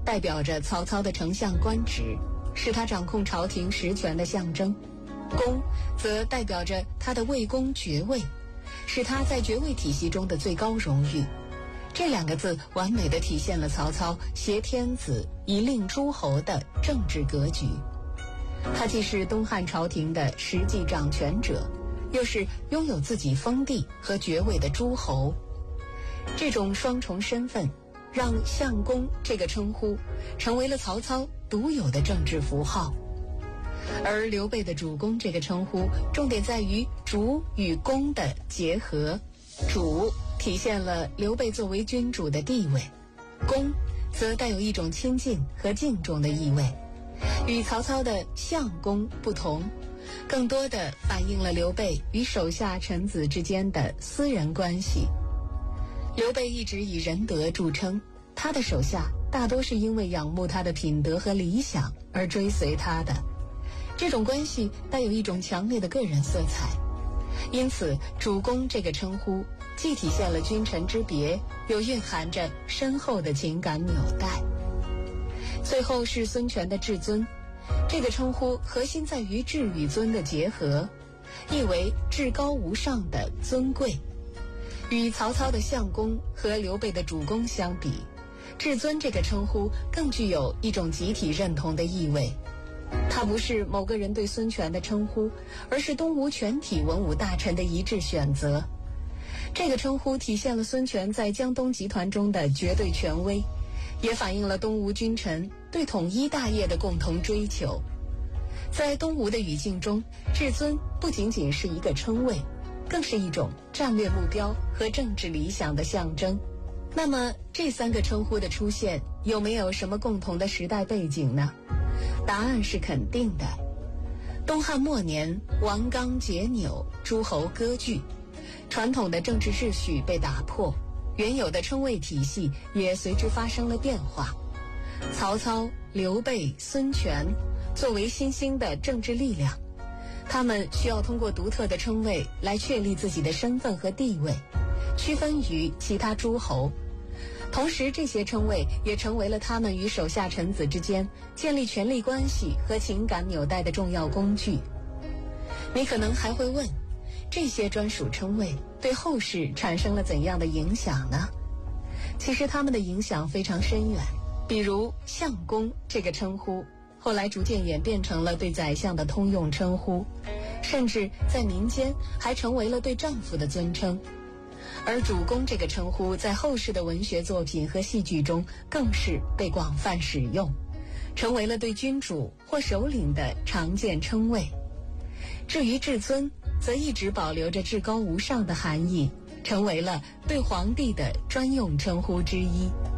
代表着曹操的丞相官职，是他掌控朝廷实权的象征；公则代表着他的魏公爵位，是他在爵位体系中的最高荣誉。这两个字完美地体现了曹操挟天子以令诸侯的政治格局。他既是东汉朝廷的实际掌权者，又是拥有自己封地和爵位的诸侯。这种双重身份让相公这个称呼成为了曹操独有的政治符号。而刘备的主公这个称呼重点在于主与公的结合，主体现了刘备作为君主的地位，公则带有一种亲近和敬重的意味。与曹操的相公不同，更多的反映了刘备与手下臣子之间的私人关系。刘备一直以仁德著称，他的手下大多是因为仰慕他的品德和理想而追随他的，这种关系带有一种强烈的个人色彩。因此主公这个称呼既体现了君臣之别，又蕴含着深厚的情感纽带。最后是孙权的至尊，这个称呼核心在于至与尊的结合，意为至高无上的尊贵。与曹操的相公和刘备的主公相比，至尊这个称呼更具有一种集体认同的意味。它不是某个人对孙权的称呼，而是东吴全体文武大臣的一致选择。这个称呼体现了孙权在江东集团中的绝对权威，也反映了东吴君臣对统一大业的共同追求。在东吴的语境中，至尊不仅仅是一个称谓，更是一种战略目标和政治理想的象征。那么这三个称呼的出现有没有什么共同的时代背景呢？答案是肯定的。东汉末年，王纲解纽，诸侯割据，传统的政治秩序被打破，原有的称谓体系也随之发生了变化。曹操、刘备、孙权作为新兴的政治力量，他们需要通过独特的称谓来确立自己的身份和地位，区分于其他诸侯。同时这些称谓也成为了他们与手下臣子之间建立权力关系和情感纽带的重要工具。你可能还会问，这些专属称谓对后世产生了怎样的影响呢？其实他们的影响非常深远。比如相公这个称呼后来逐渐演变成了对宰相的通用称呼，甚至在民间还成为了对丈夫的尊称。而主公这个称呼在后世的文学作品和戏剧中更是被广泛使用，成为了对君主或首领的常见称谓。至于至尊，则一直保留着至高无上的含义，成为了对皇帝的专用称呼之一。